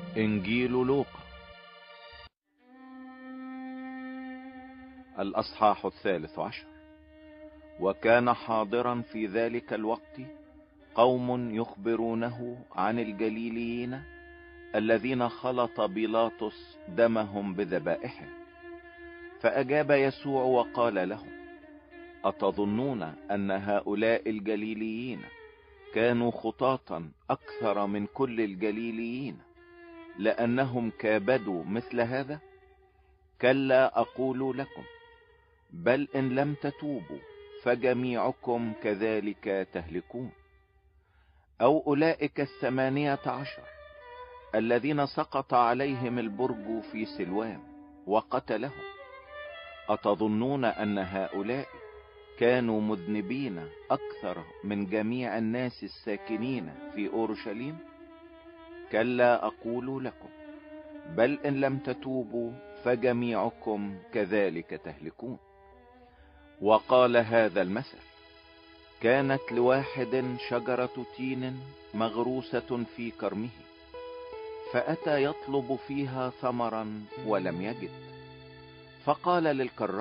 إنجيل لوقا الأصحاح 13. وكان حاضرا في ذلك الوقت قوم يخبرونه عن الجليليين الذين خلط بيلاطس دمهم بذبائحه. فأجاب يسوع وقال لهم: أتظنون أن هؤلاء الجليليين كانوا خطاطا أكثر من كل الجليليين لأنهم كابدوا مثل هذا؟ كلا أقول لكم، بل إن لم تتوبوا فجميعكم كذلك تهلكون. أو أولئك 18 الذين سقط عليهم البرج في سلوام وقتلهم، أتظنون أن هؤلاء كانوا مذنبين أكثر من جميع الناس الساكنين في أورشليم؟ كلا أقول لكم، بل إن لم تتوبوا فجميعكم كذلك تهلكون. وقال هذا المثل: كانت لواحد شجرة تين مغروسة في كرمه، فأتى يطلب فيها ثمرا ولم يجد، فقال للكرام: